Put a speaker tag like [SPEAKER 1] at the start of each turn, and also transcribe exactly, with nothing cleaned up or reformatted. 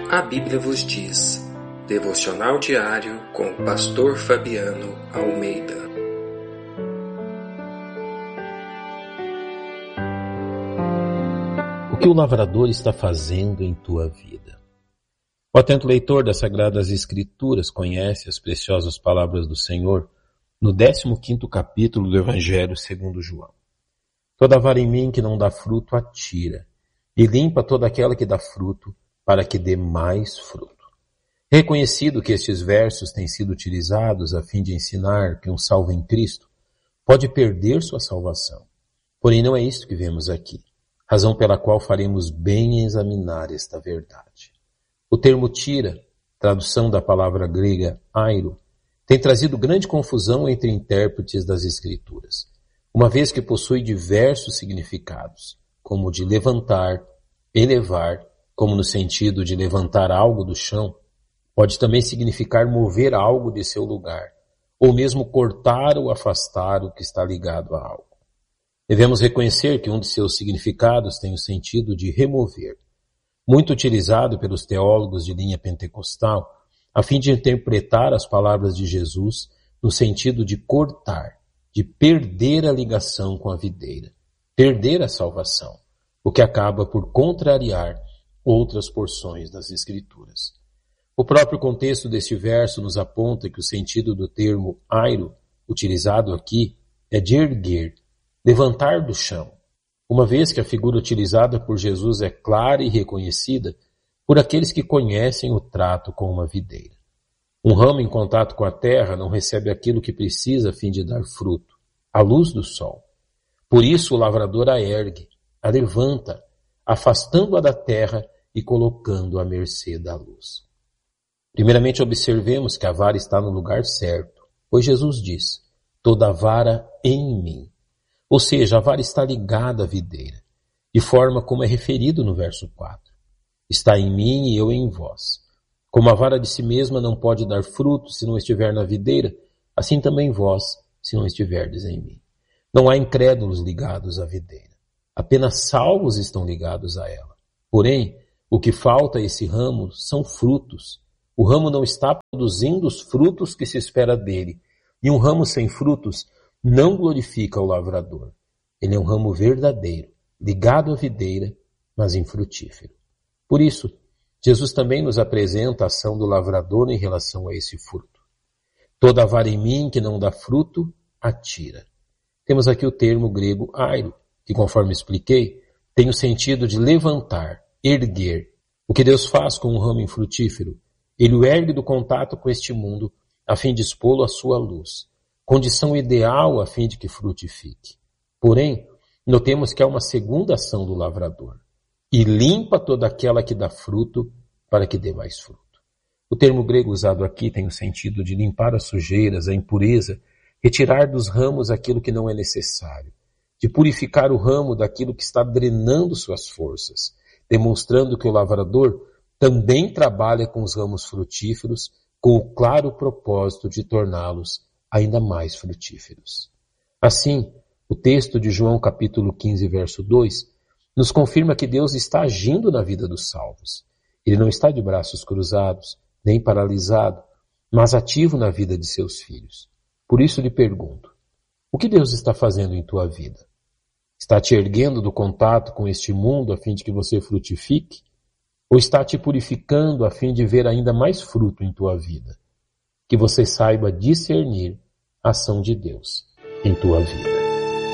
[SPEAKER 1] A Bíblia vos diz. Devocional diário com o pastor Fabiano Almeida.
[SPEAKER 2] O que o lavrador está fazendo em tua vida? O atento leitor das Sagradas Escrituras conhece as preciosas palavras do Senhor no décimo quinto capítulo do Evangelho segundo João. Toda vara em mim que não dá fruto, atira, e limpa toda aquela que dá fruto, para que dê mais fruto. Reconhecido que estes versos têm sido utilizados a fim de ensinar que um salvo em Cristo pode perder sua salvação. Porém, não é isto que vemos aqui, razão pela qual faremos bem em examinar esta verdade. O termo tira, tradução da palavra grega airo, tem trazido grande confusão entre intérpretes das Escrituras, uma vez que possui diversos significados, como o de levantar, elevar, como no sentido de levantar algo do chão, pode também significar mover algo de seu lugar, ou mesmo cortar ou afastar o que está ligado a algo. Devemos reconhecer que um de seus significados tem o sentido de remover, muito utilizado pelos teólogos de linha pentecostal, a fim de interpretar as palavras de Jesus no sentido de cortar, de perder a ligação com a videira, perder a salvação, o que acaba por contrariar outras porções das Escrituras. O próprio contexto deste verso nos aponta que o sentido do termo airo, utilizado aqui, é de erguer, levantar do chão, uma vez que a figura utilizada por Jesus é clara e reconhecida por aqueles que conhecem o trato com uma videira. Um ramo em contato com a terra não recebe aquilo que precisa a fim de dar fruto, a luz do sol. Por isso o lavrador a ergue, a levanta, afastando-a da terra e colocando-a à mercê da luz. Primeiramente observemos que a vara está no lugar certo, pois Jesus diz, toda vara em mim. Ou seja, a vara está ligada à videira, de forma como é referido no verso quatro. Está em mim e eu em vós. Como a vara de si mesma não pode dar fruto se não estiver na videira, assim também vós, se não estiverdes em mim. Não há incrédulos ligados à videira. Apenas salvos estão ligados a ela. Porém, o que falta a esse ramo são frutos. O ramo não está produzindo os frutos que se espera dele. E um ramo sem frutos não glorifica o lavrador. Ele é um ramo verdadeiro, ligado à videira, mas infrutífero. Por isso, Jesus também nos apresenta a ação do lavrador em relação a esse fruto. Toda vara em mim que não dá fruto, atira. Temos aqui o termo grego airo, que conforme expliquei, tem o sentido de levantar, erguer. O que Deus faz com um ramo infrutífero? Ele o ergue do contato com este mundo, a fim de expô-lo à sua luz, condição ideal a fim de que frutifique. Porém, notemos que há uma segunda ação do lavrador, e limpa toda aquela que dá fruto, para que dê mais fruto. O termo grego usado aqui tem o sentido de limpar as sujeiras, a impureza, retirar dos ramos aquilo que não é necessário, de purificar o ramo daquilo que está drenando suas forças, demonstrando que o lavrador também trabalha com os ramos frutíferos com o claro propósito de torná-los ainda mais frutíferos. Assim, o texto de João capítulo quinze, verso dois, nos confirma que Deus está agindo na vida dos salvos. Ele não está de braços cruzados, nem paralisado, mas ativo na vida de seus filhos. Por isso lhe pergunto, o que Deus está fazendo em tua vida? Está te erguendo do contato com este mundo a fim de que você frutifique? Ou está te purificando a fim de ver ainda mais fruto em tua vida? Que você saiba discernir a ação de Deus em tua vida.